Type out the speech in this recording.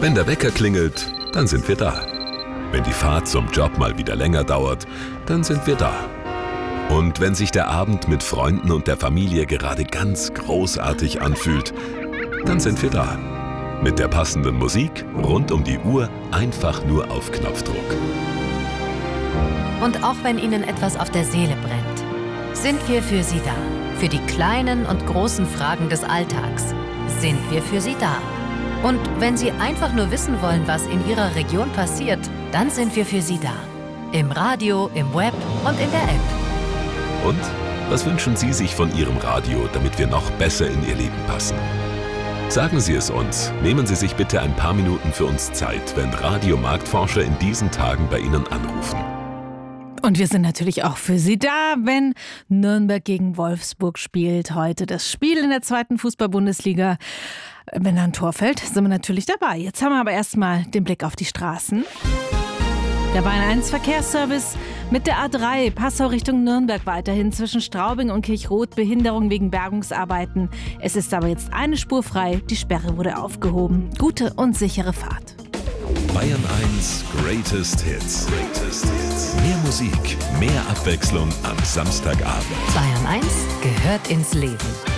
Wenn der Wecker klingelt, dann sind wir da. Wenn die Fahrt zum Job mal wieder länger dauert, dann sind wir da. Und wenn sich der Abend mit Freunden und der Familie gerade ganz großartig anfühlt, dann sind wir da. Mit der passenden Musik, rund um die Uhr, einfach nur auf Knopfdruck. Und auch wenn Ihnen etwas auf der Seele brennt, sind wir für Sie da. Für die kleinen und großen Fragen des Alltags sind wir für Sie da. Und wenn Sie einfach nur wissen wollen, was in Ihrer Region passiert, dann sind wir für Sie da. Im Radio, im Web und in der App. Und was wünschen Sie sich von Ihrem Radio, damit wir noch besser in Ihr Leben passen? Sagen Sie es uns. Nehmen Sie sich bitte ein paar Minuten für uns Zeit, wenn Radiomarktforscher in diesen Tagen bei Ihnen anrufen. Und wir sind natürlich auch für Sie da, wenn Nürnberg gegen Wolfsburg spielt. Heute das Spiel in der 2. Fußball-Bundesliga. Wenn da ein Tor fällt, sind wir natürlich dabei. Jetzt haben wir aber erstmal den Blick auf die Straßen. Der Bayern 1 Verkehrsservice mit der A3 Passau Richtung Nürnberg weiterhin zwischen Straubing und Kirchrot Behinderung wegen Bergungsarbeiten. Es ist aber jetzt eine Spur frei, die Sperre wurde aufgehoben. Gute und sichere Fahrt. Bayern 1 Greatest Hits. Mehr Musik, mehr Abwechslung am Samstagabend. Bayern 1 gehört ins Leben.